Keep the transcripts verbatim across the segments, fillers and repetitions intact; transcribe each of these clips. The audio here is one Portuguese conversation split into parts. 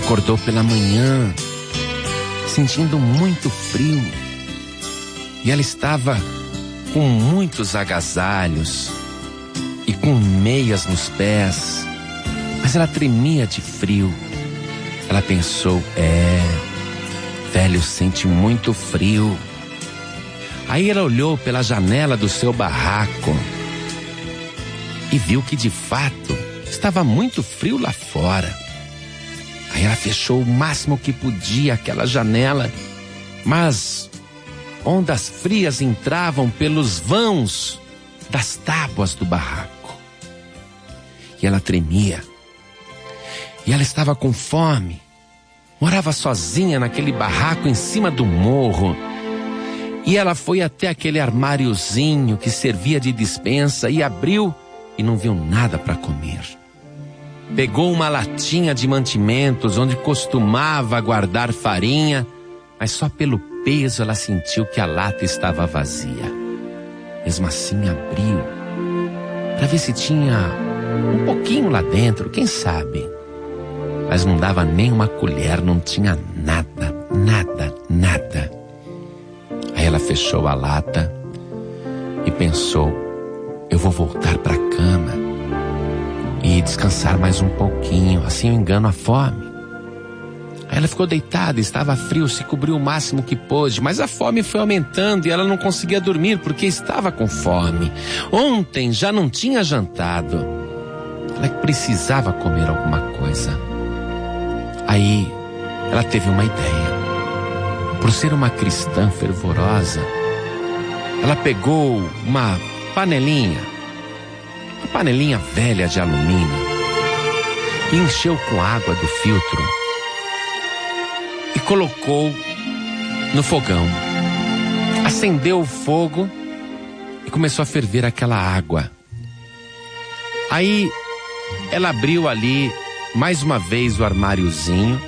acordou pela manhã, sentindo muito frio. E ela estava com muitos agasalhos e com meias nos pés, mas ela tremia de frio. Ela pensou, é, velho sente muito frio. Aí ela olhou pela janela do seu barraco e viu que de fato estava muito frio lá fora. Aí ela fechou o máximo que podia aquela janela, mas ondas frias entravam pelos vãos das tábuas do barraco. E ela tremia. E ela estava com fome. Morava sozinha naquele barraco em cima do morro. E ela foi até aquele armáriozinho que servia de despensa e abriu e não viu nada para comer. Pegou uma latinha de mantimentos onde costumava guardar farinha, mas só pelo peso ela sentiu que a lata estava vazia. Mesmo assim abriu para ver se tinha um pouquinho lá dentro, quem sabe. Mas não dava nem uma colher, não tinha nada, nada, nada. Aí ela fechou a lata e pensou, eu vou voltar para a cama e descansar mais um pouquinho, assim eu engano a fome. Aí ela ficou deitada, estava frio, se cobriu o máximo que pôde, mas a fome foi aumentando e ela não conseguia dormir porque estava com fome. Ontem já não tinha jantado. Ela precisava comer alguma coisa. Aí ela teve uma ideia. Por ser uma cristã fervorosa, ela pegou uma panelinha, uma panelinha velha de alumínio, e encheu com água do filtro e colocou no fogão. Acendeu o fogo e começou a ferver aquela água. Aí ela abriu ali mais uma vez o armáriozinho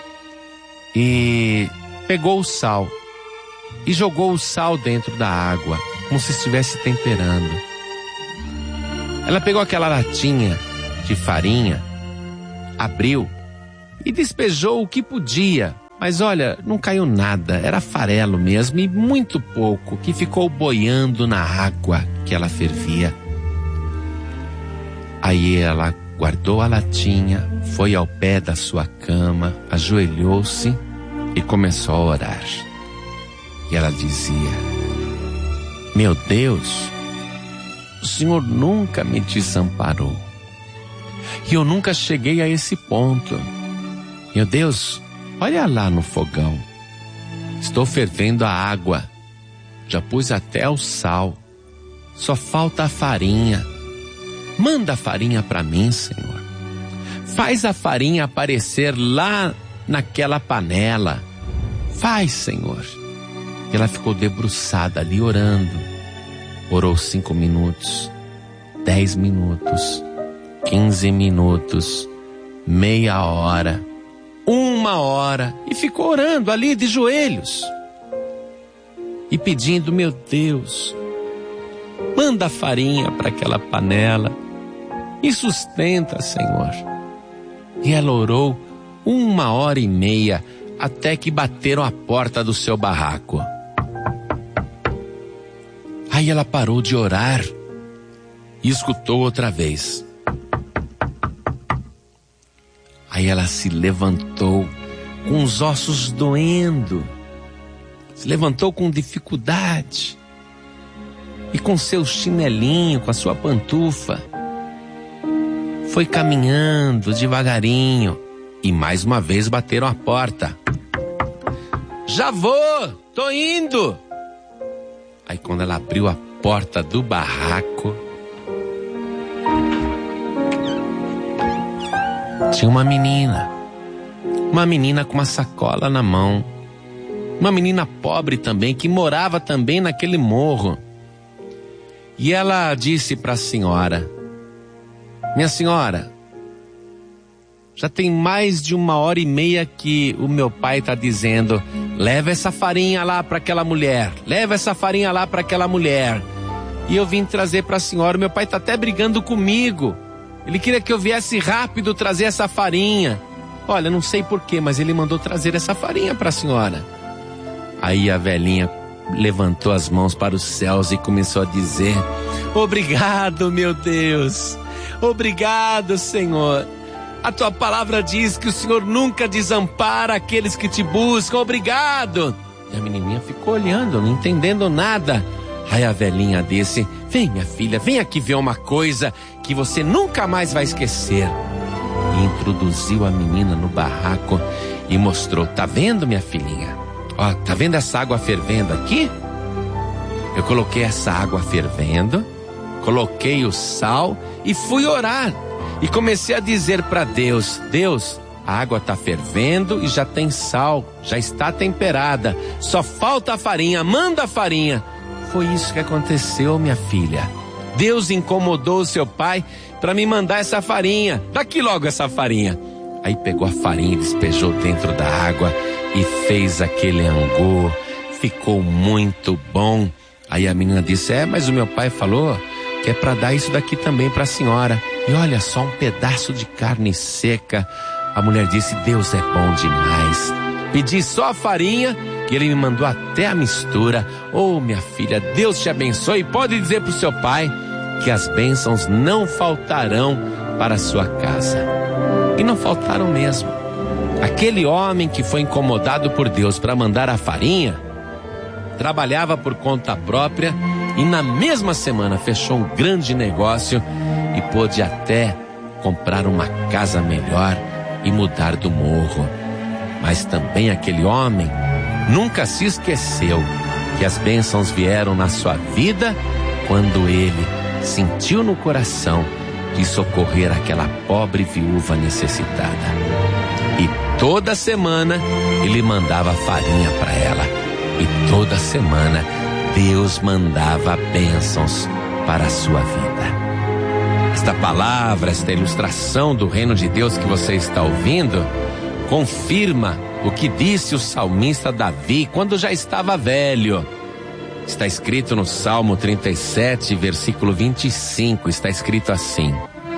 e pegou o sal e jogou o sal dentro da água, como se estivesse temperando. Ela pegou aquela latinha de farinha, abriu e despejou o que podia. Mas olha, não caiu nada, era farelo mesmo e muito pouco, que ficou boiando na água que ela fervia. Aí ela guardou a latinha, foi ao pé da sua cama, ajoelhou-se e começou a orar. E ela dizia, meu Deus, o Senhor nunca me desamparou. E eu nunca cheguei a esse ponto. Meu Deus, olha lá no fogão. Estou fervendo a água. Já pus até o sal. Só falta a farinha. Manda a farinha para mim, Senhor. Faz a farinha aparecer lá naquela panela. Faz, Senhor. E ela ficou debruçada ali orando. Orou cinco minutos, dez minutos, quinze minutos, meia hora, uma hora, e ficou orando ali de joelhos e pedindo, meu Deus, manda a farinha para aquela panela e sustenta, Senhor. E ela orou uma hora e meia até que bateram a porta do seu barraco. Aí ela parou de orar e escutou outra vez. Aí ela se levantou com os ossos doendo, se levantou com dificuldade e com seu chinelinho, com a sua pantufa, foi caminhando devagarinho e mais uma vez bateram a porta. Já vou, tô indo. Aí quando ela abriu a porta do barraco, tinha uma menina, uma menina com uma sacola na mão, uma menina pobre também, que morava também naquele morro. E ela disse para a senhora, minha senhora, já tem mais de uma hora e meia que o meu pai está dizendo, leva essa farinha lá para aquela mulher, leva essa farinha lá para aquela mulher. E eu vim trazer para a senhora, meu pai está até brigando comigo. Ele queria que eu viesse rápido trazer essa farinha. olha, não sei porquê, mas ele mandou trazer essa farinha para a senhora. Aí a velhinha levantou as mãos para os céus e começou a dizer: obrigado, meu Deus, obrigado, Senhor. A tua palavra diz que o Senhor nunca desampara aqueles que te buscam, obrigado. E a menininha ficou olhando, não entendendo nada. Aí a velhinha disse: vem, minha filha, vem aqui ver uma coisa que você nunca mais vai esquecer. E introduziu a menina no barraco e mostrou: tá vendo, minha filhinha? Ó, tá vendo essa água fervendo aqui? Eu coloquei essa água fervendo, coloquei o sal e fui orar. E comecei a dizer para Deus: Deus, a água está fervendo e já tem sal, já está temperada, só falta a farinha, manda a farinha. Foi isso que aconteceu, minha filha. Deus incomodou o seu pai para me mandar essa farinha. Daqui logo essa farinha. Aí pegou a farinha e despejou dentro da água e fez aquele angu. Ficou muito bom. Aí a menina disse: é, mas o meu pai falou que é para dar isso daqui também para a senhora. E olha só, um pedaço de carne seca. A mulher disse: Deus é bom demais. Pedi só a farinha e ele me mandou até a mistura. Oh, minha filha, Deus te abençoe. E pode dizer para o seu pai que as bênçãos não faltarão para a sua casa. E não faltaram mesmo. Aquele homem que foi incomodado por Deus para mandar a farinha, trabalhava por conta própria e na mesma semana fechou um grande negócio e pôde até comprar uma casa melhor e mudar do morro. Mas também aquele homem nunca se esqueceu que as bênçãos vieram na sua vida quando ele sentiu no coração de socorrer aquela pobre viúva necessitada. E toda semana ele mandava farinha para ela. E toda semana Deus mandava bênçãos para a sua vida. Esta palavra, esta ilustração do reino de Deus que você está ouvindo, confirma o que disse o salmista Davi quando já estava velho. Está escrito no Salmo trinta e sete, versículo vinte e cinco, está escrito assim: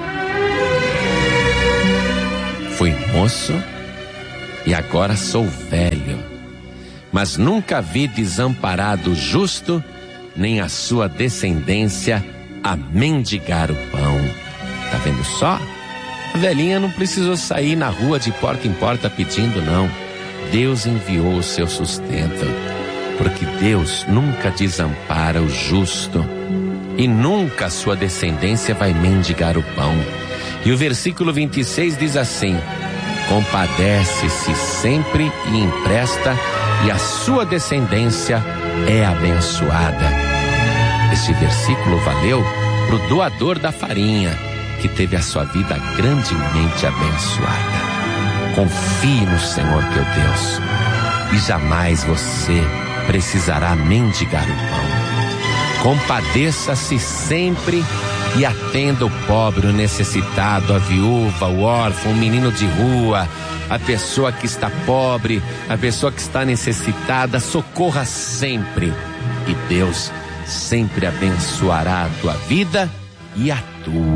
fui moço e agora sou velho, mas nunca vi desamparado o justo, nem a sua descendência a mendigar o pão. Tá vendo só? A velhinha não precisou sair na rua de porta em porta pedindo, não. Deus enviou o seu sustento, porque Deus nunca desampara o justo e nunca a sua descendência vai mendigar o pão. E o versículo vinte e seis diz assim: compadece-se sempre e empresta, e a sua descendência é abençoada. Este versículo valeu para o doador da farinha, que teve a sua vida grandemente abençoada. Confie no Senhor teu Deus e jamais você precisará mendigar o pão. Compadeça-se sempre e atenda o pobre, o necessitado, a viúva, o órfão, o menino de rua, a pessoa que está pobre, a pessoa que está necessitada. Socorra sempre e Deus sempre abençoará a tua vida e a tua.